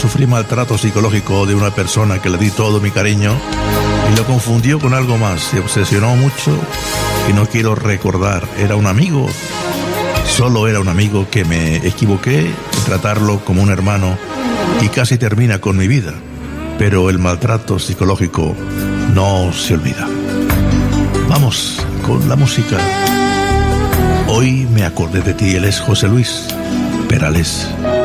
sufrí maltrato psicológico de una persona que le di todo mi cariño y lo confundió con algo más. Se obsesionó mucho y no quiero recordar. Era un amigo, solo era un amigo que me equivoqué en tratarlo como un hermano y casi termina con mi vida. Pero el maltrato psicológico no se olvida. Vamos con la música. Hoy me acordé de ti. Él es José Luis Perales.